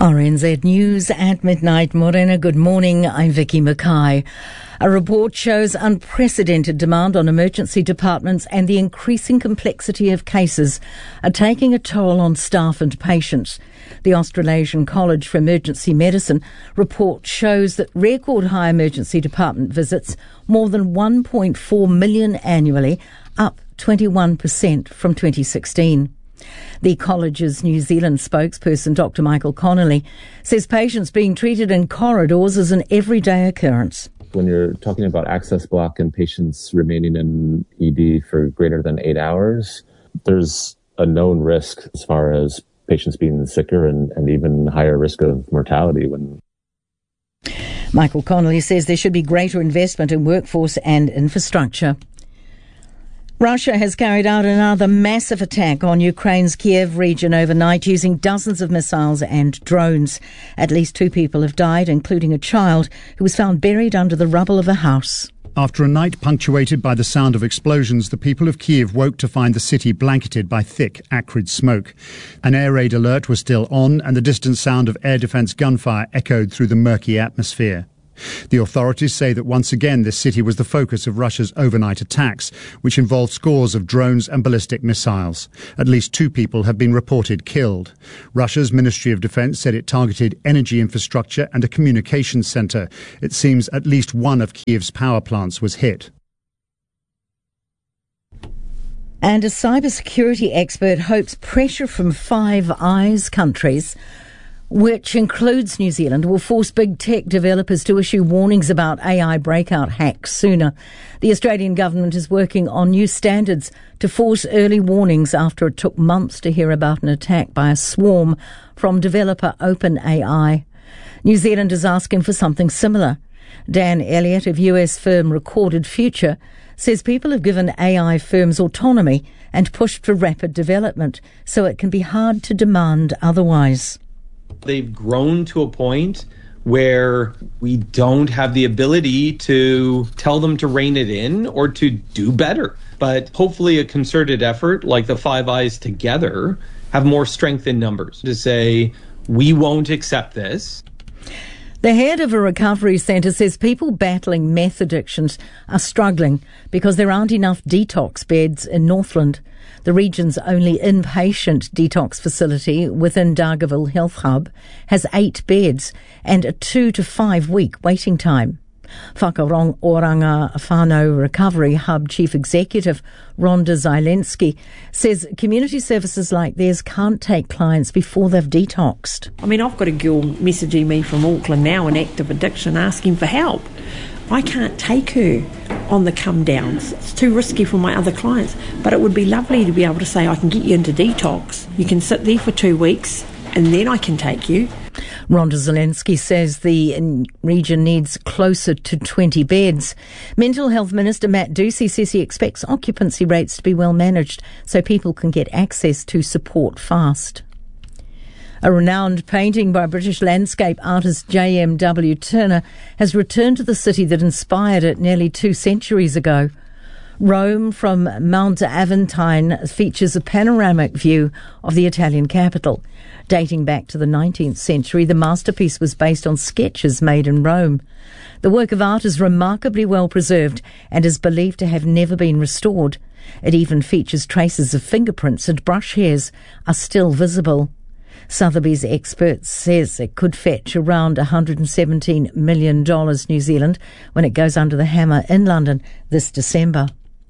RNZ News at midnight. Morena, good morning. I'm Vicky Mackay. A report shows unprecedented demand on emergency departments and the increasing complexity of cases are taking a toll on staff and patients. The Australasian College for Emergency Medicine report shows that record high emergency department visits, more than 1.4 million annually, up 21% from 2016. The college's New Zealand spokesperson, Dr. Michael Connolly, says patients being treated in corridors is an everyday occurrence. When you're talking about access block and patients remaining in ED for greater than 8 hours, there's a known risk as far as patients being sicker and even higher risk of mortality. Michael Connolly says there should be greater investment in workforce and infrastructure. Russia has carried out another massive attack on Ukraine's Kiev region overnight using dozens of missiles and drones. At least 2 people have died, including a child who was found buried under the rubble of a house. After a night punctuated by the sound of explosions, the people of Kiev woke to find the city blanketed by thick, acrid smoke. An air raid alert was still on, and the distant sound of air defence gunfire echoed through the murky atmosphere. The authorities say that once again this city was the focus of Russia's overnight attacks, which involved scores of drones and ballistic missiles. At least 2 people have been reported killed. Russia's Ministry of Defence said it targeted energy infrastructure and a communications centre. It seems at least one of Kiev's power plants was hit. And a cybersecurity expert hopes pressure from Five Eyes countries, which includes New Zealand, will force big tech developers to issue warnings about AI breakout hacks sooner. The Australian government is working on new standards to force early warnings after it took months to hear about an attack by a swarm from developer OpenAI. New Zealand is asking for something similar. Dan Elliott of US firm Recorded Future says people have given AI firms autonomy and pushed for rapid development, so it can be hard to demand otherwise. They've grown to a point where we don't have the ability to tell them to rein it in or to do better. But hopefully a concerted effort like the Five Eyes together have more strength in numbers to say, we won't accept this. The head of a recovery centre says people battling meth addictions are struggling because there aren't enough detox beds in Northland. The region's only inpatient detox facility within Dargaville Health Hub has 8 beds and a 2 to 5 week waiting time. Whakaoranga Whānau Recovery Hub Chief Executive Rhonda Zielinski says community services like theirs can't take clients before they've detoxed. I mean, I've got a girl messaging me from Auckland now in active addiction asking for help. I can't take her on the come downs. It's too risky for my other clients. But it would be lovely to be able to say, I can get you into detox. You can sit there for 2 weeks and then I can take you. Rhonda Zielinski says the region needs closer to 20 beds. Mental Health Minister Matt Ducey says he expects occupancy rates to be well managed so people can get access to support fast. A renowned painting by British landscape artist J.M.W. Turner has returned to the city that inspired it nearly 2 centuries ago. Rome from Mount Aventine features a panoramic view of the Italian capital. Dating back to the 19th century, the masterpiece was based on sketches made in Rome. The work of art is remarkably well preserved and is believed to have never been restored. It even features traces of fingerprints and brush hairs are still visible. Sotheby's experts says it could fetch around $117 million New Zealand when it goes under the hammer in London this December.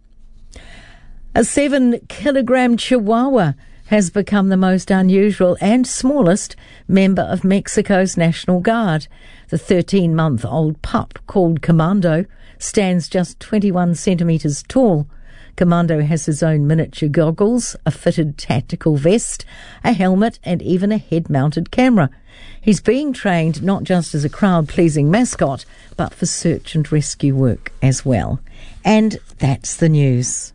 A 7-kilogram Chihuahua has become the most unusual and smallest member of Mexico's National Guard. The 13-month-old pup, called Commando, stands just 21 centimetres tall. Commando has his own miniature goggles, a fitted tactical vest, a helmet and even a head-mounted camera. He's being trained not just as a crowd-pleasing mascot, but for search and rescue work as well. And that's the news.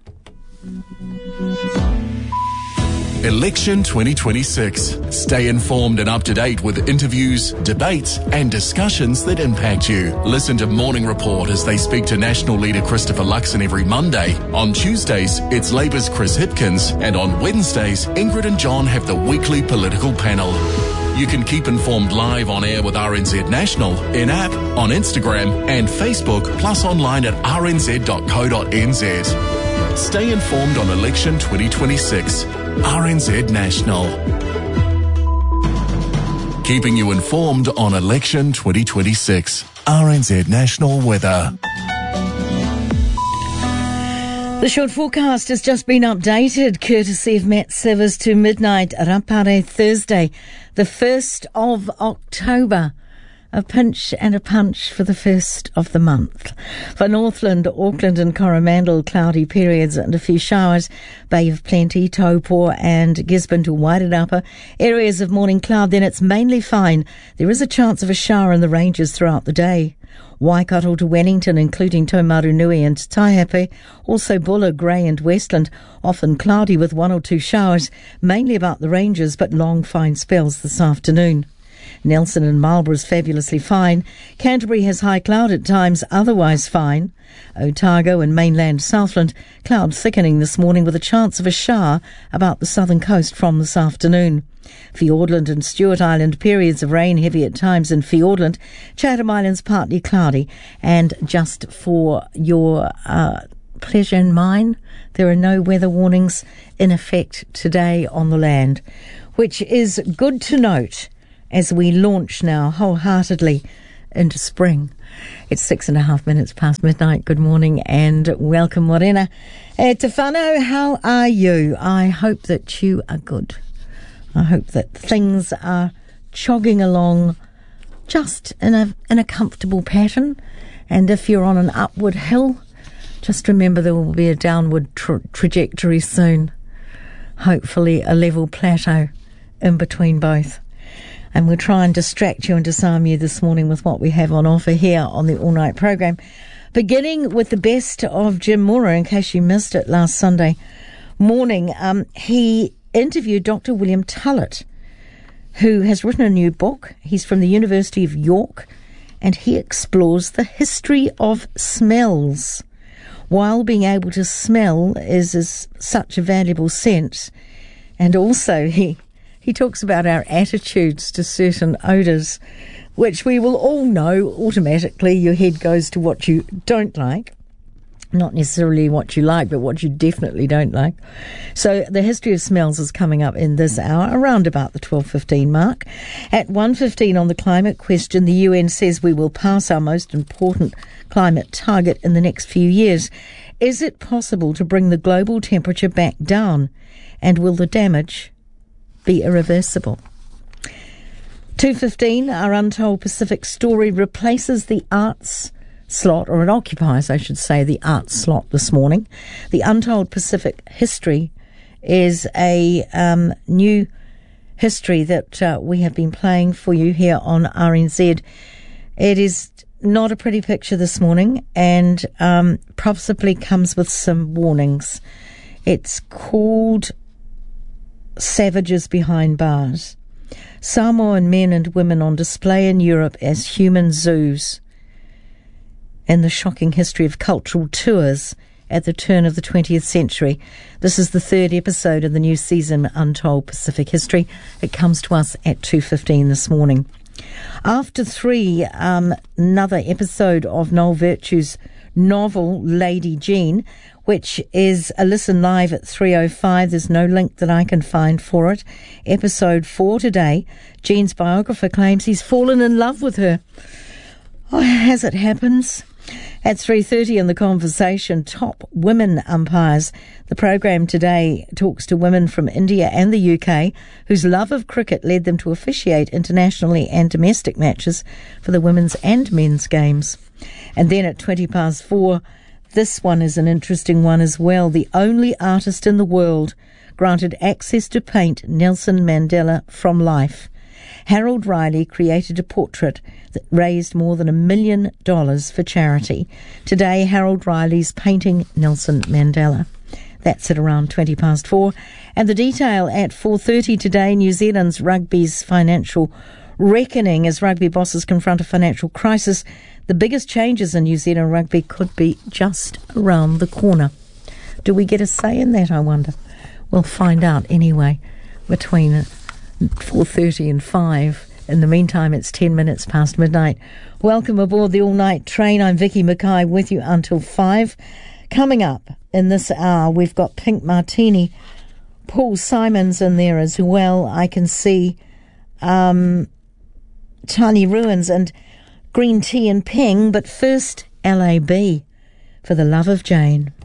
Election 2026. Stay informed and up to date with interviews, debates and discussions that impact you. Listen to Morning Report as they speak to National Leader Christopher Luxon every Monday. On Tuesdays, it's Labour's Chris Hipkins. And on Wednesdays, Ingrid and John have the weekly political panel. You can keep informed live on air with RNZ National, in-app, on Instagram and Facebook, plus online at rnz.co.nz. Stay informed on election 2026. RNZ National. Keeping you informed on election 2026. RNZ National Weather. The short forecast has just been updated, courtesy of Matt Sivers, to midnight, Rapare Thursday, the 1st of October. A pinch and a punch for the first of the month. For Northland, Auckland and Coromandel, cloudy periods and a few showers. Bay of Plenty, Taupo and Gisborne to Wairarapa. Areas of morning cloud, then it's mainly fine. There is a chance of a shower in the ranges throughout the day. Waikato to Wellington, including Taumarunui and Taihape. Also Buller, Grey and Westland, often cloudy with 1 or 2 showers, mainly about the ranges, but long fine spells this afternoon. Nelson and Marlborough's fabulously fine. Canterbury has high cloud at times, otherwise fine. Otago and mainland Southland, cloud thickening this morning with a chance of a shower about the southern coast from this afternoon. Fiordland and Stewart Island, periods of rain, heavy at times in Fiordland. Chatham Islands, partly cloudy. And just for your pleasure and mine, there are no weather warnings in effect today on the land, which is good to note as we launch now wholeheartedly into spring. It's 6.5 minutes past midnight. Good morning and welcome, Morena. Te whānau, how are you? I hope that you are good. I hope that things are jogging along just in a comfortable pattern. And if you're on an upward hill, just remember there will be a downward trajectory soon. Hopefully a level plateau in between both. And we'll try and distract you and disarm you this morning with what we have on offer here on the All Night programme. Beginning with the best of Jim Mora, in case you missed it last Sunday morning. He interviewed Dr. William Tullett, who has written a new book. He's from the University of York, and he explores the history of smells. While being able to smell is such a valuable sense, and also he talks about our attitudes to certain odours, which we will all know automatically. Your head goes to what you don't like. Not necessarily what you like, but what you definitely don't like. So the history of smells is coming up in this hour, around about the 12:15 mark. At 1:15 on the climate question, the UN says we will pass our most important climate target in the next few years. Is it possible to bring the global temperature back down? And will the damage be irreversible? 2:15, our Untold Pacific story replaces the arts slot, or it occupies, I should say, the arts slot this morning. The Untold Pacific History is a new history that we have been playing for you here on RNZ. It is not a pretty picture this morning, and possibly comes with some warnings. It's called Savages Behind Bars. Samoan men and women on display in Europe as human zoos, and the shocking history of cultural tours at the turn of the 20th century. This is the 3rd episode of the new season, Untold Pacific History. It comes to us at 2:15 this morning. After 3, another episode of Noel Virtue's novel, Lady Jean, which is a listen live at 3:05. There's no link that I can find for it. Episode 4 today. Jean's biographer claims he's fallen in love with her. Oh, as it happens. At 3:30 in The Conversation, top women umpires. The program today talks to women from India and the UK whose love of cricket led them to officiate internationally and domestic matches for the women's and men's games. And then at 4:20, this one is an interesting one as well. The only artist in the world granted access to paint Nelson Mandela from life. Harold Riley created a portrait that raised more than $1 million for charity. Today, Harold Riley's painting Nelson Mandela. That's at around 4:20. And the detail at 4:30 today, New Zealand's rugby's financial reckoning as rugby bosses confront a financial crisis. The biggest changes in New Zealand rugby could be just around the corner. Do we get a say in that, I wonder? We'll find out anyway between 4:30 and 5. In the meantime, it's 10 minutes past midnight. Welcome aboard the all-night train. I'm Vicky Mackay with you until 5. Coming up in this hour, we've got Pink Martini. Paul Simon's in there as well. I can see Tiny Ruins and Green Tea and Ping. But first, LAB, For the Love of Jane.